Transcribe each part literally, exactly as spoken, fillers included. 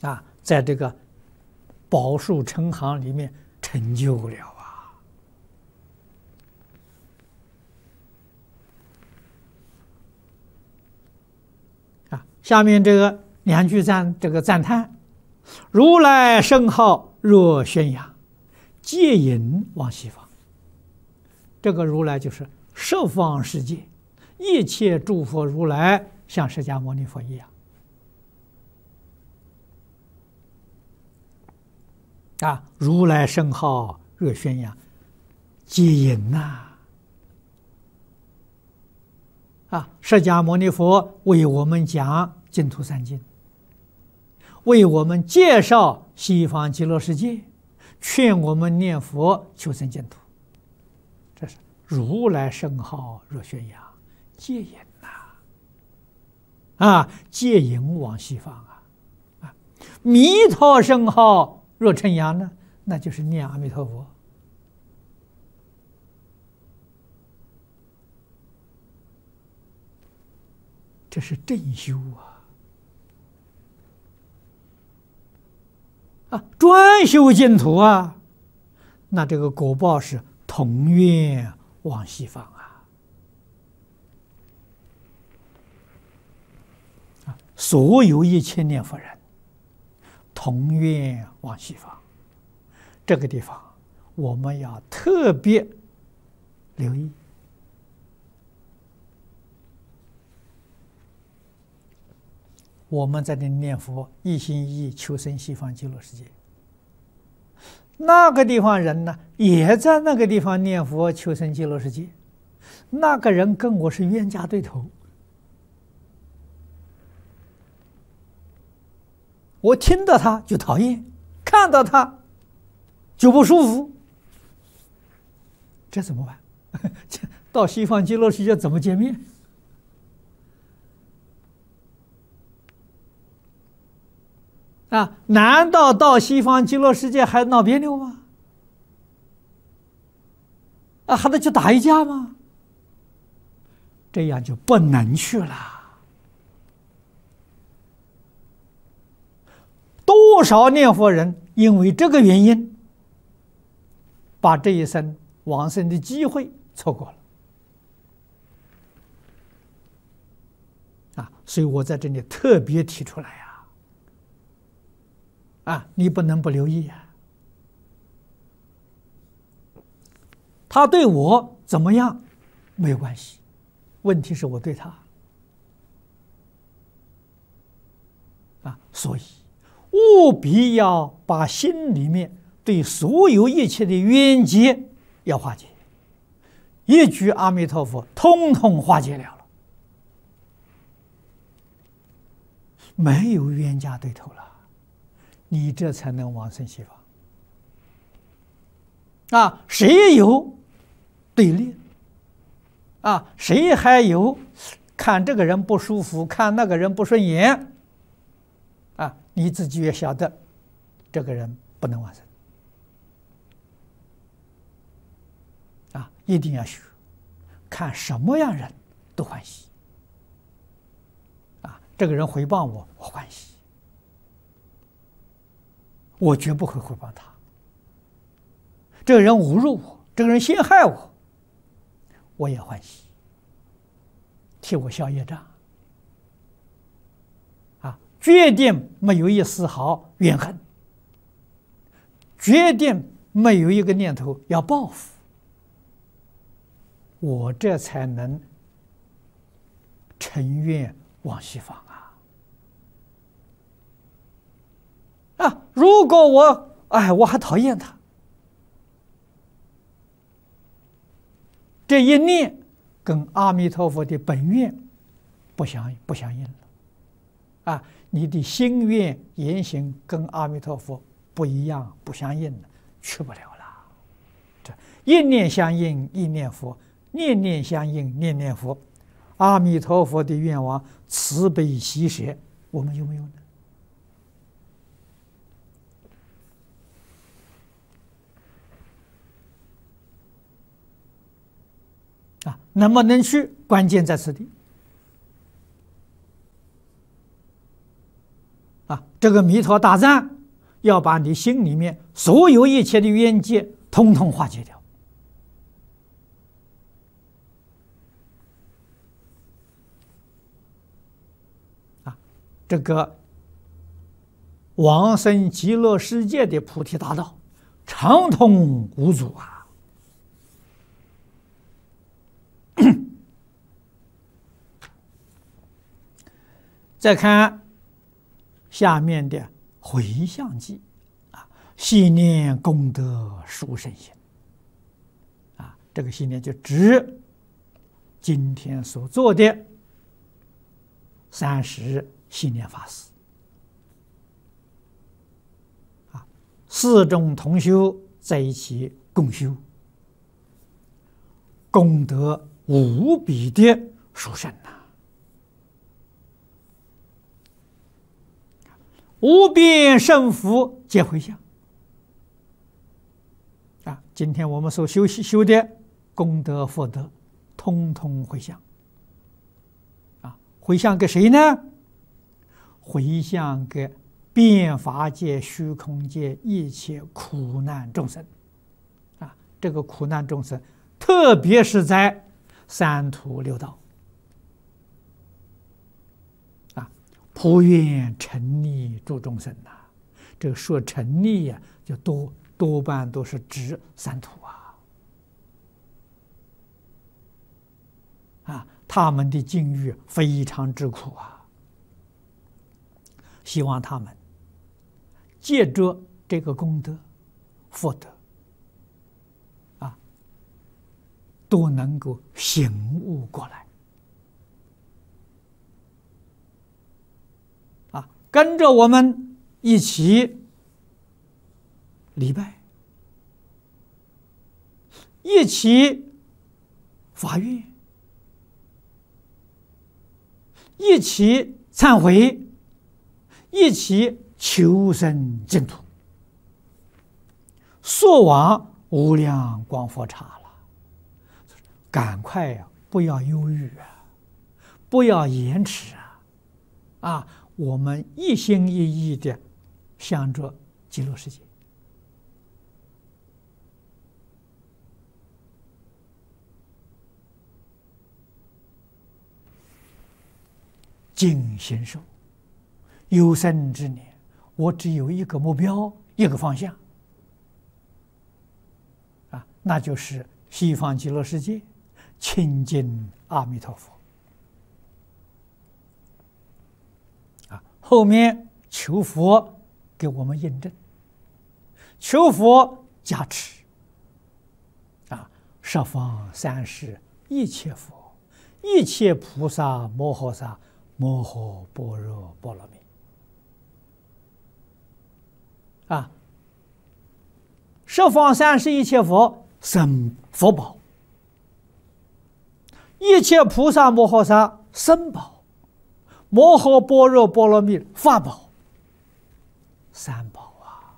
啊，在这个宝树成行里面成就了啊！啊，下面这个两句赞，这个赞叹：如来圣号若宣扬，戒引往西方。这个如来就是十方世界一切诸佛如来，像释迦牟尼佛一样。啊，如来圣号若宣扬，戒引呐！啊，释迦牟尼佛为我们讲净土三经，为我们介绍西方极乐世界，劝我们念佛求生净土。这是如来圣号若宣扬，戒引呐！啊，戒引往西方啊！啊，弥陀圣号若称扬呢，那就是念阿弥陀佛。这是正修啊！啊，专修净土啊，那这个果报是同愿往西方啊！啊，所有一切念佛人同愿往西方，这个地方我们要特别留意。我们在这念佛，一心一意求生西方极乐世界。那个地方人呢，也在那个地方念佛求生极乐世界。那个人跟我是冤家对头，我听到他就讨厌，看到他就不舒服，这怎么办？到西方极乐世界怎么见面？啊，难道到西方极乐世界还闹别扭吗？啊，还得去打一架吗？这样就不能去了。多少念佛人因为这个原因，把这一生往生的机会错过了。啊，所以我在这里特别提出来呀。啊，你不能不留意啊！他对我怎么样没有关系，问题是我对他啊，所以务必要把心里面对所有一切的冤结要化解，一句阿弥陀佛，通通化解了了，没有冤家对头了。你这才能往生西方啊！谁有对立啊？谁还有看这个人不舒服，看那个人不顺眼啊？你自己也晓得，这个人不能往生啊！一定要学，看什么样人都欢喜啊！这个人回报我，我欢喜。我绝不会回报他。这个人侮辱我，这个人陷害我，我也欢喜，替我消业障。啊，决定没有一丝毫怨恨，决定没有一个念头要报复，我这才能成愿往西方啊！啊，如果我哎，我还讨厌他，这一念跟阿弥陀佛的本愿不相不相应了，啊，你的心愿言行跟阿弥陀佛不一样，不相应了，去不了了。这一念相应，一念佛；念念相应，念念佛。阿弥陀佛的愿望慈悲喜舍，我们有没有呢？啊，能不能去？关键在此地。 啊，这个弥陀大赞要把你心里面所有一切的冤结统统化解掉。啊，这个往生极乐世界的菩提大道畅通无阻啊！再看下面的回向偈啊，系念功德殊胜行啊，这个系念就指今天所做的三十系念法事啊，四众同修在一起共修，功德无比的殊胜呐！无边胜福皆回向啊！今天我们所修修的功德福德，通通回向啊！回向给谁呢？回向给遍法界、虚空界一切苦难众生啊！这个苦难众生，特别是在三途六道。普愿成利诸众生呐、啊，这个说成利呀、啊，就多多半都是指三途啊，啊，他们的境遇非常之苦啊，希望他们借着这个功德福德啊，都能够醒悟过来。跟着我们一起礼拜，一起发愿，一起忏悔，一起求生净土，速往无量光佛刹了。赶快呀、啊，不要犹豫啊，不要延迟啊，啊！我们一心一意的向着极乐世界，尽形寿，有生之年，我只有一个目标，一个方向啊，那就是西方极乐世界，亲近阿弥陀佛。后面求佛给我们印证，求佛加持啊！十方三世一切佛，一切菩萨摩诃萨摩诃般若波罗蜜啊！十方三世一切佛生佛宝，一切菩萨摩诃萨身宝。摩诃般若波罗蜜法宝，三宝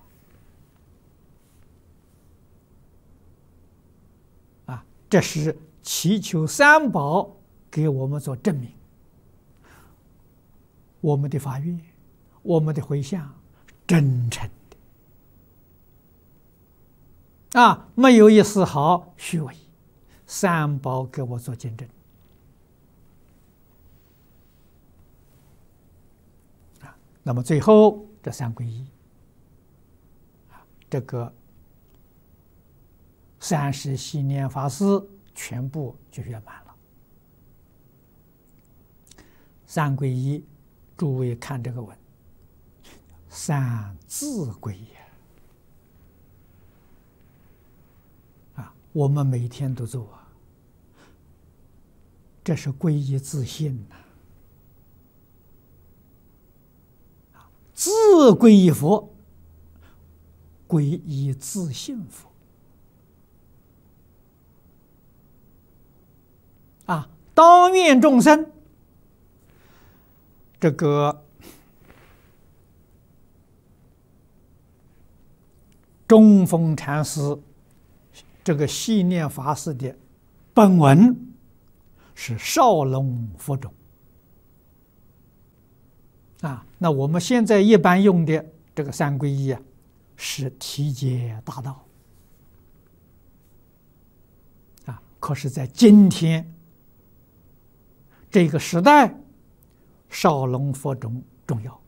啊！啊，这是祈求三宝给我们做证明，我们的发愿，我们的回向，真诚的啊，没有一丝毫虚伪，三宝给我做见证。那么最后这三皈依，啊，这个三十系念法事全部就圆满了。三皈依，诸位看这个文，三自皈依啊，我们每天都做啊，这是皈依自信呐、啊。自皈依佛，皈依自信佛啊！当愿众生，这个中峰禅师这个系念法师的本文是少龙佛种啊，那我们现在一般用的这个三皈依啊，是体解大道啊。可是，在今天这个时代，少龙佛种重要。